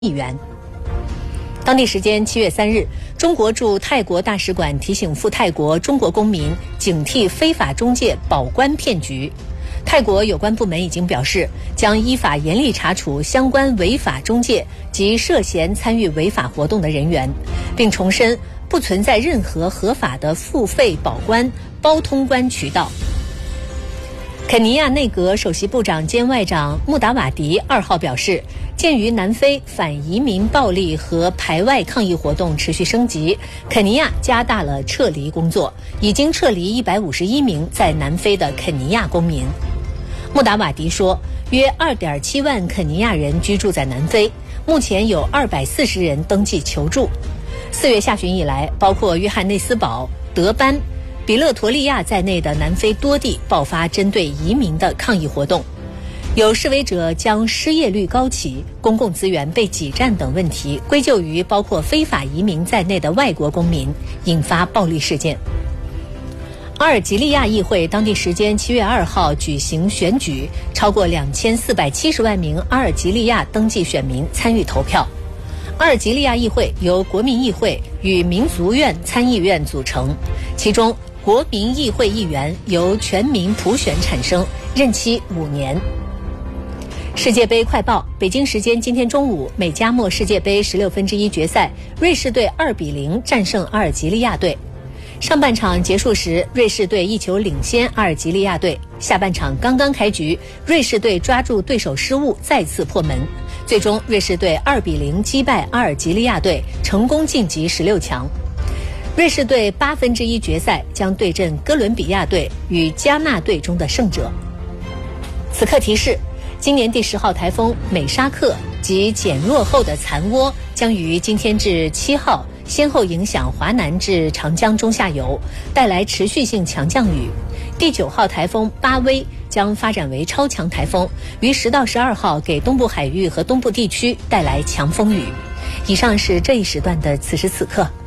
亿元。当地时间7月3日，中国驻泰国大使馆提醒赴泰国中国公民警惕非法中介保官骗局。泰国有关部门已经表示，将依法严厉查处相关违法中介及涉嫌参与违法活动的人员，并重申不存在任何合法的付费保官、包通关渠道。肯尼亚内阁首席部长兼外长穆达瓦迪2号表示，鉴于南非反移民暴力和排外抗议活动持续升级，肯尼亚加大了撤离工作，已经撤离151名在南非的肯尼亚公民。穆达瓦迪说，约 2.7 万肯尼亚人居住在南非，目前有240人登记求助。4月下旬以来，包括约翰内斯堡、德班、比勒陀利亚在内的南非多地爆发针对移民的抗议活动，有示威者将失业率高企、公共资源被挤占等问题归咎于包括非法移民在内的外国公民，引发暴力事件。阿尔及利亚议会当地时间7月2号举行选举，超过2470万名阿尔及利亚登记选民参与投票。阿尔及利亚议会由国民议会与民族院参议院组成，其中国民议会议员由全民普选产生，任期5年。世界杯快报，北京时间今天中午，美加墨世界杯16分之一决赛，瑞士队2-0战胜阿尔及利亚队。上半场结束时，瑞士队1球领先阿尔及利亚队。下半场刚刚开局，瑞士队抓住对手失误，再次破门。最终，瑞士队2-0击败阿尔及利亚队，成功晋级16强。瑞士队8分之一决赛将对阵哥伦比亚队与加纳队中的胜者。此刻提示，今年第10号台风美沙克及减弱后的残涡将于今天至7号先后影响华南至长江中下游，带来持续性强降雨。第9号台风巴威将发展为超强台风，于10到12号给东部海域和东部地区带来强风雨。以上是这一时段的此时此刻。